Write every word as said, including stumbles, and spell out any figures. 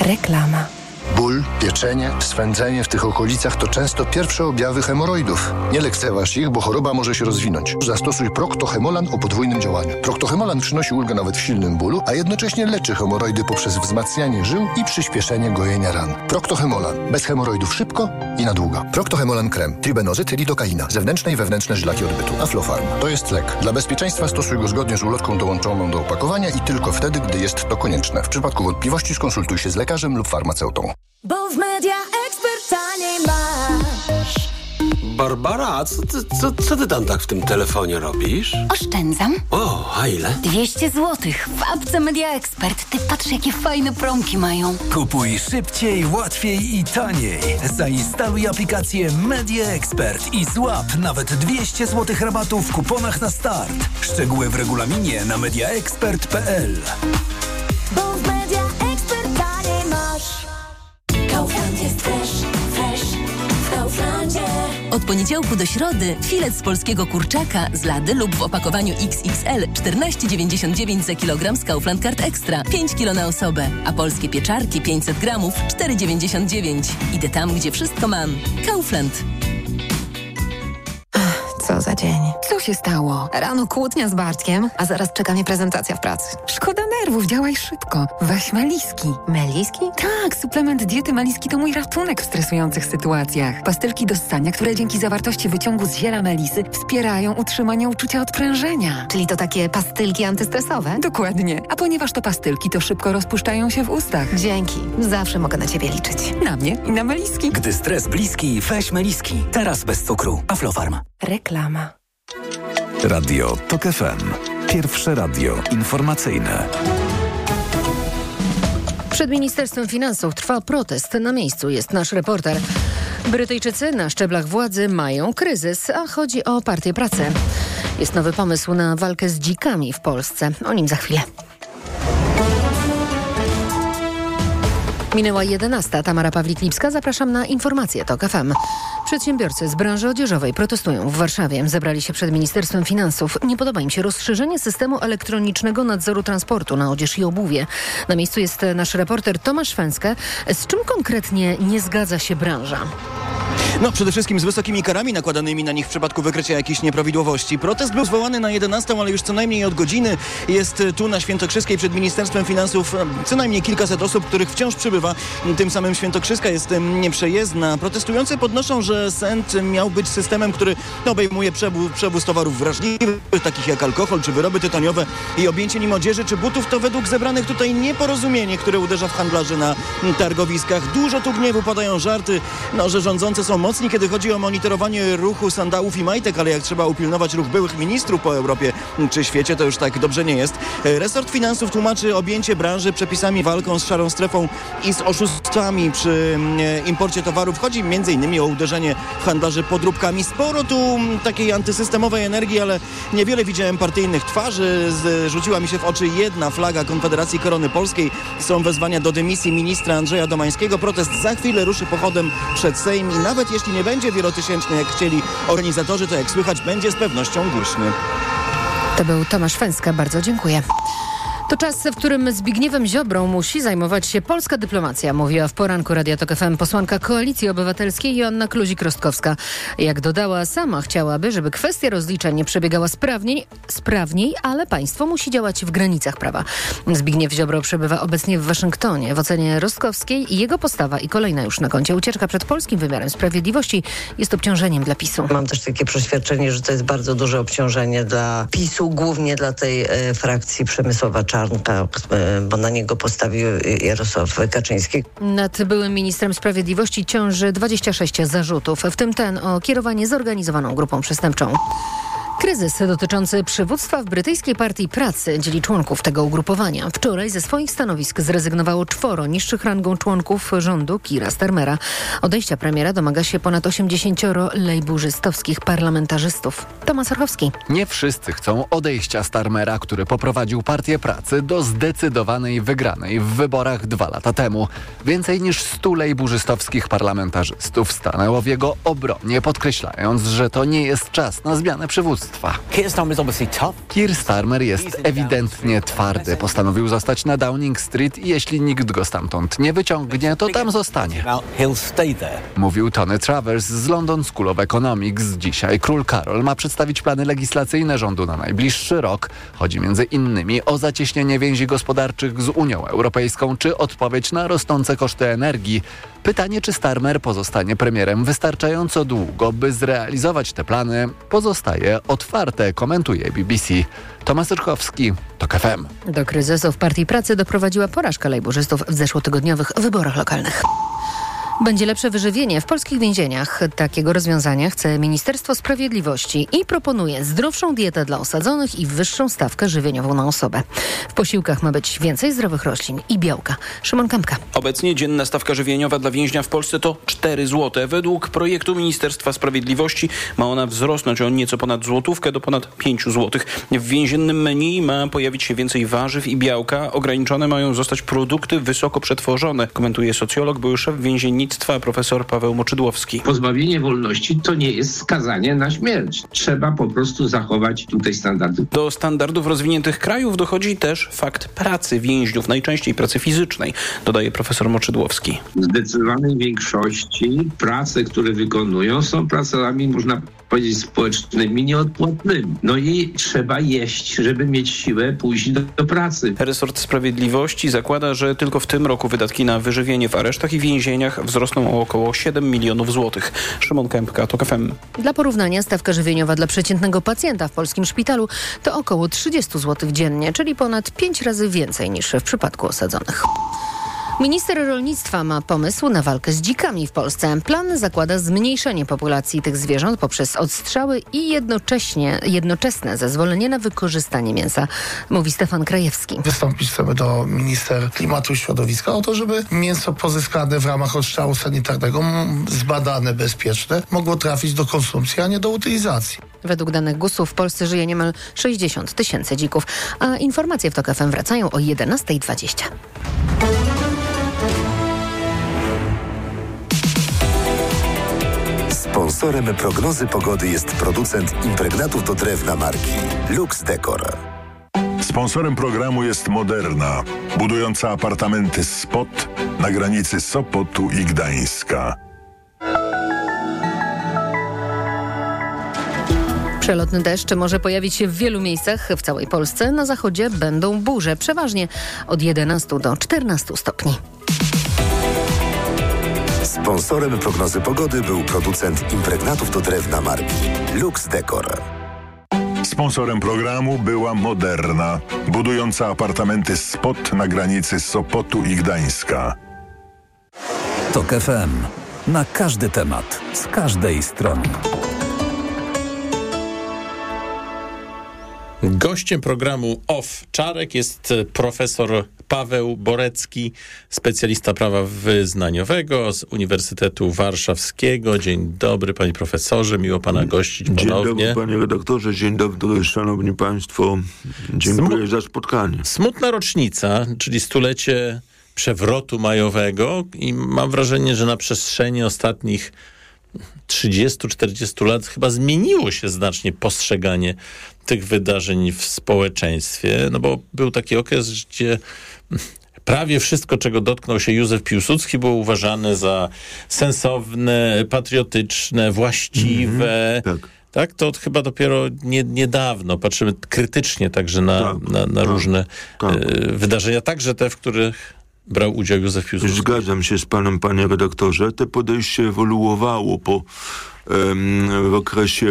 Reklama. Ból, pieczenie, swędzenie w tych okolicach to często pierwsze objawy hemoroidów. Nie lekceważ ich, bo choroba może się rozwinąć. Zastosuj Procto-Hemolan o podwójnym działaniu. Procto-Hemolan przynosi ulgę nawet w silnym bólu, a jednocześnie leczy hemoroidy poprzez wzmacnianie żył i przyspieszenie gojenia ran. Procto-Hemolan. Bez hemoroidów szybko i na długo. Procto-Hemolan krem. Tribenozyt, lidokaina. Zewnętrzne i wewnętrzne żylaki odbytu. Aflofarm. To jest lek. Dla bezpieczeństwa stosuj go zgodnie z ulotką dołączoną do opakowania i tylko wtedy, gdy jest to konieczne. W przypadku wątpliwości skonsultuj się z lekarzem lub farmaceutą. Bo w Media Expert taniej masz. Barbara, a co ty, co, co ty tam tak w tym telefonie robisz? Oszczędzam. O, a ile? dwieście złotych w apce Media Expert. Ty patrz, jakie fajne promki mają. Kupuj szybciej, łatwiej i taniej. Zainstaluj aplikację Media Expert i złap nawet dwieście złotych rabatu w kuponach na start. Szczegóły w regulaminie na mediaexpert kropka p l. Bo w Media Expert taniej masz. Kaufland jest fresh, fresh w Kauflandzie. Od poniedziałku do środy filet z polskiego kurczaka z lady lub w opakowaniu iks iks el czternaście dziewięćdziesiąt dziewięć za kilogram z Kaufland Card Extra, pięć kilo na osobę, a polskie pieczarki pięćset gramów cztery dziewięćdziesiąt dziewięć. Idę tam, gdzie wszystko mam. Kaufland. Co za dzień. Co się stało? Rano kłótnia z Bartkiem, a zaraz czeka mnie prezentacja w pracy. Szkoda nerwów, działaj szybko. Weź Meliski. Meliski? Tak, suplement diety Meliski to mój ratunek w stresujących sytuacjach. Pastylki do ssania, które dzięki zawartości wyciągu z ziela melisy wspierają utrzymanie uczucia odprężenia. Czyli to takie pastylki antystresowe? Dokładnie. A ponieważ to pastylki, to szybko rozpuszczają się w ustach. Dzięki. Zawsze mogę na ciebie liczyć. Na mnie i na Meliski. Gdy stres bliski, weź Meliski. Teraz bez cukru. Aflofarm. Reklama. Radio TOK F M. Pierwsze radio informacyjne. Przed Ministerstwem Finansów trwa protest. Na miejscu jest nasz reporter. Brytyjczycy na szczeblach władzy mają kryzys, a chodzi o Partię Pracy. Jest nowy pomysł na walkę z dzikami w Polsce. O nim za chwilę. Minęła jedenasta. Tamara Pawlik-Lipska. Zapraszam na informacje TOK F M. Przedsiębiorcy z branży odzieżowej protestują w Warszawie. Zebrali się przed Ministerstwem Finansów. Nie podoba im się rozszerzenie systemu elektronicznego nadzoru transportu na odzież i obuwie. Na miejscu jest nasz reporter Tomasz Fęskę. Z czym konkretnie nie zgadza się branża? No, przede wszystkim z wysokimi karami nakładanymi na nich w przypadku wykrycia jakichś nieprawidłowości. Protest był zwołany na jedenastą, ale już co najmniej od godziny jest tu na Świętokrzyskiej przed Ministerstwem Finansów co najmniej kilkaset osób, których wciąż przybywa. Tym samym Świętokrzyska jest nieprzejezdna. Protestujący podnoszą, że S E N T miał być systemem, który obejmuje przewóz, przewóz towarów wrażliwych, takich jak alkohol czy wyroby tytoniowe i objęcie nim odzieży czy butów. To według zebranych tutaj nieporozumienie, które uderza w handlarzy na targowiskach. Dużo tu gniewu, padają żarty, no, że rządzący są mocni, kiedy chodzi o monitorowanie ruchu sandałów i majtek, ale jak trzeba upilnować ruch byłych ministrów po Europie czy świecie, to już tak dobrze nie jest. Resort Finansów tłumaczy objęcie branży przepisami walką z szarą strefą i z oszustwami przy imporcie towarów. Chodzi m.in. o uderzenie w handlarzy podróbkami. Sporo tu takiej antysystemowej energii, ale niewiele widziałem partyjnych twarzy. Rzuciła mi się w oczy jedna flaga Konfederacji Korony Polskiej. Są wezwania do dymisji ministra Andrzeja Domańskiego. Protest za chwilę ruszy pochodem przed Sejm i nawet jeśli nie będzie wielotysięczny, jak chcieli organizatorzy, to jak słychać, będzie z pewnością głośny. To był Tomasz Fęska. Bardzo dziękuję. To czas, w którym Zbigniewem Ziobrą musi zajmować się polska dyplomacja, mówiła w poranku Radia Tok F M posłanka Koalicji Obywatelskiej Joanna Kluzik-Rostkowska. Jak dodała, sama chciałaby, żeby kwestia rozliczeń przebiegała sprawniej, sprawniej, ale państwo musi działać w granicach prawa. Zbigniew Ziobro przebywa obecnie w Waszyngtonie. W ocenie Rostkowskiej jego postawa i kolejna już na koncie ucieczka przed polskim wymiarem sprawiedliwości jest obciążeniem dla PiSu. Mam też takie przeświadczenie, że to jest bardzo duże obciążenie dla PiSu, głównie dla tej e, frakcji Przemysława Czarnka, bo na niego postawił Jarosław Kaczyński. Nad byłym ministrem sprawiedliwości ciąży dwadzieścia sześć zarzutów, w tym ten o kierowanie zorganizowaną grupą przestępczą. Kryzys dotyczący przywództwa w brytyjskiej Partii Pracy dzieli członków tego ugrupowania. Wczoraj ze swoich stanowisk zrezygnowało czworo niższych rangą członków rządu Keira Starmera. Odejścia premiera domaga się ponad osiemdziesięcioro lejburzystowskich parlamentarzystów. Tomasz Orchowski. Nie wszyscy chcą odejścia Starmera, który poprowadził Partię Pracy do zdecydowanej wygranej w wyborach dwa lata temu. Więcej niż stu lejburzystowskich parlamentarzystów stanęło w jego obronie, podkreślając, że to nie jest czas na zmianę przywództwa. oszustwa. Keir Starmer jest ewidentnie twardy. Postanowił zostać na Downing Street i jeśli nikt go stamtąd nie wyciągnie, to tam zostanie. Mówił Tony Travers z London School of Economics. Dzisiaj król Karol ma przedstawić plany legislacyjne rządu na najbliższy rok. Chodzi między innymi o zacieśnienie więzi gospodarczych z Unią Europejską czy odpowiedź na rosnące koszty energii. Pytanie, czy Starmer pozostanie premierem wystarczająco długo, by zrealizować te plany, pozostaje otwarte, komentuje B B C. Tomasz Rykowski, TOK F M. Do kryzysu w Partii Pracy doprowadziła porażka lejburzystów w zeszłotygodniowych wyborach lokalnych. Będzie lepsze wyżywienie w polskich więzieniach. Takiego rozwiązania chce Ministerstwo Sprawiedliwości i proponuje zdrowszą dietę dla osadzonych i wyższą stawkę żywieniową na osobę. W posiłkach ma być więcej zdrowych roślin i białka. Szymon Kępka. Obecnie dzienna stawka żywieniowa dla więźnia w Polsce to cztery złote. Według projektu Ministerstwa Sprawiedliwości ma ona wzrosnąć o nieco ponad złotówkę do ponad pięć złotych. W więziennym menu ma pojawić się więcej warzyw i białka. Ograniczone mają zostać produkty wysoko przetworzone, komentuje socjolog, były szef więziennictwa profesor Paweł Moczydłowski. Pozbawienie wolności to nie jest skazanie na śmierć. Trzeba po prostu zachować tutaj standardy. Do standardów rozwiniętych krajów dochodzi też fakt pracy więźniów, najczęściej pracy fizycznej, dodaje profesor Moczydłowski. W zdecydowanej większości prace, które wykonują, są pracami, można powiedzieć, społecznymi, nieodpłatnymi. No i trzeba jeść, żeby mieć siłę pójść do, do pracy. Resort Sprawiedliwości zakłada, że tylko w tym roku wydatki na wyżywienie w aresztach i więzieniach wzrosną o około siedem milionów złotych. Szymon Kępka, TOK F M. Dla porównania stawka żywieniowa dla przeciętnego pacjenta w polskim szpitalu to około trzydzieści złotych dziennie, czyli ponad pięć razy więcej niż w przypadku osadzonych. Minister rolnictwa ma pomysł na walkę z dzikami w Polsce. Plan zakłada zmniejszenie populacji tych zwierząt poprzez odstrzały i jednocześnie, jednoczesne zezwolenie na wykorzystanie mięsa, mówi Stefan Krajewski. Wystąpić chcemy do minister klimatu i środowiska o to, żeby mięso pozyskane w ramach odstrzału sanitarnego, zbadane, bezpieczne, mogło trafić do konsumpcji, a nie do utylizacji. Według danych GUS-u w Polsce żyje niemal sześćdziesiąt tysięcy dzików, a informacje w TOK F M wracają o jedenasta dwadzieścia. Sponsorem prognozy pogody jest producent impregnatów do drewna marki Lux Decor. Sponsorem programu jest Moderna, budująca apartamenty Spot na granicy Sopotu i Gdańska. Przelotny deszcz może pojawić się w wielu miejscach w całej Polsce. Na zachodzie będą burze, przeważnie od jedenastu do czternastu stopni. Sponsorem prognozy pogody był producent impregnatów do drewna marki Lux Decor. Sponsorem programu była Moderna, budująca apartamenty Spot na granicy Sopotu i Gdańska. TOK F M. Na każdy temat, z każdej strony. Gościem programu Off Czarek jest profesor Paweł Borecki, specjalista prawa wyznaniowego z Uniwersytetu Warszawskiego. Dzień dobry, panie profesorze, miło pana gościć ponownie. Dzień dobry, panie redaktorze, dzień dobry, szanowni państwo. Dziękuję Smu- za spotkanie. Smutna rocznica, czyli stulecie przewrotu majowego i mam wrażenie, że na przestrzeni ostatnich trzydziestu czterdziestu lat chyba zmieniło się znacznie postrzeganie tych wydarzeń w społeczeństwie, no bo był taki okres, gdzie prawie wszystko, czego dotknął się Józef Piłsudski, było uważane za sensowne, patriotyczne, właściwe. Mm-hmm, tak. Tak, to chyba dopiero nie, niedawno patrzymy krytycznie także na, tak, na, na tak, różne tak. Y, wydarzenia, także te, w których brał udział Józef Piłsudski. Zgadzam się z panem, panie redaktorze. Te podejście ewoluowało po, em, w okresie